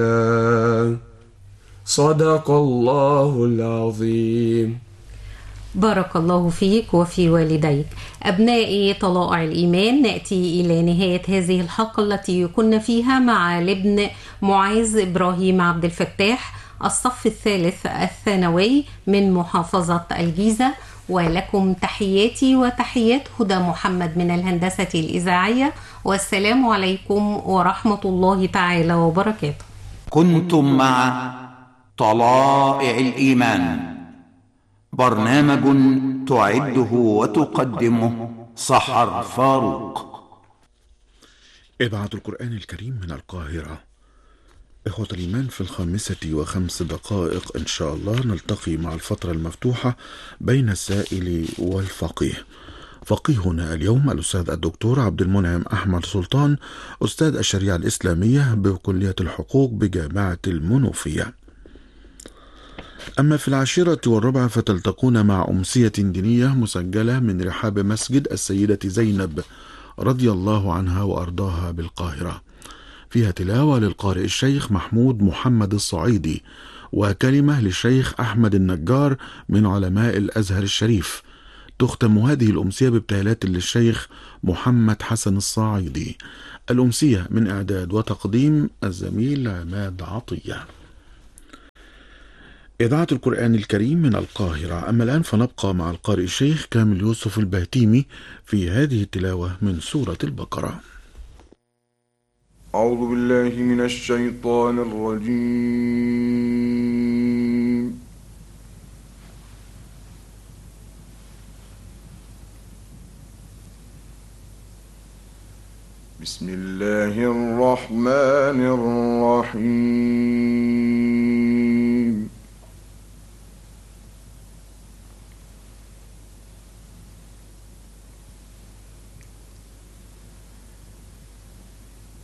صدق الله العظيم. بارك الله فيك وفي والديك. أبنائي طلائع الإيمان، نأتي إلى نهاية هذه الحلقة التي كنا فيها مع الابن معاذ إبراهيم عبد الفتاح، الصف الثالث الثانوي من محافظة الجيزة. ولكم تحياتي وتحيات هدى محمد من الهندسة الإذاعية، والسلام عليكم ورحمة الله تعالى وبركاته. كنتم مع طلائع الإيمان، برنامج تعده وتقدمه سحر فاروق. إذاعة القرآن الكريم من القاهرة. إخوة الإيمان، في 5:05 إن شاء الله نلتقي مع الفترة المفتوحة بين السائل والفقيه. فقيهنا اليوم الأستاذ الدكتور عبد المنعم أحمد سلطان، أستاذ الشريعة الإسلامية بكلية الحقوق بجامعة المنوفية. أما في 10:15 فتلتقون مع أمسية دينية مسجلة من رحاب مسجد السيدة زينب رضي الله عنها وأرضاها بالقاهرة، فيها تلاوة للقارئ الشيخ محمود محمد الصعيدي، وكلمة للشيخ أحمد النجار من علماء الأزهر الشريف. تختم هذه الأمسية بابتهالات للشيخ محمد حسن الصعيدي. الأمسية من إعداد وتقديم الزميل عماد عطية. إذاعة القرآن الكريم من القاهرة. أما الآن فنبقى مع القارئ الشيخ كامل يوسف البهتيمي في هذه التلاوة من سورة البقرة. أعوذ بالله من الشيطان الرجيم. بسم الله الرحمن الرحيم.